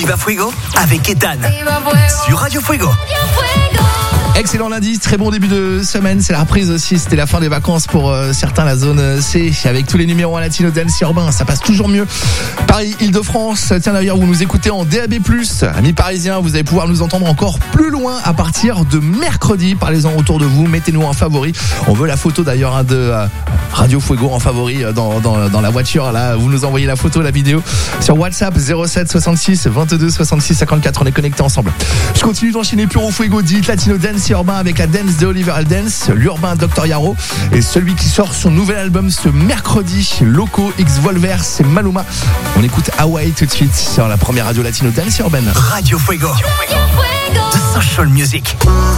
Viva Fuego avec Ethan sur Radio Fuego. Excellent lundi, très bon début de semaine, c'est la reprise aussi, c'était la fin des vacances pour certains, la zone C, avec tous les numéros 1 latino dance urbain, ça passe toujours mieux. Paris, Île-de-France, tiens d'ailleurs vous nous écoutez en DAB+, amis parisiens, vous allez pouvoir nous entendre encore plus loin à partir de mercredi, parlez-en autour de vous, mettez-nous en favori, on veut la photo d'ailleurs de Radio Fuego en favori dans la voiture, là vous nous envoyez la photo, la vidéo sur WhatsApp 07 66 22 66 54, on est connectés ensemble. Je continue d'enchaîner Puro Fuego, dit latino dance urbain avec la dance de Oliver Heldens, l'urbain Dr Yaro et celui qui sort son nouvel album ce mercredi, Loco X Volver, c'est Maluma. On écoute Hawaii tout de suite sur la première radio latino dance urbaine. Radio Fuego, The Social Music.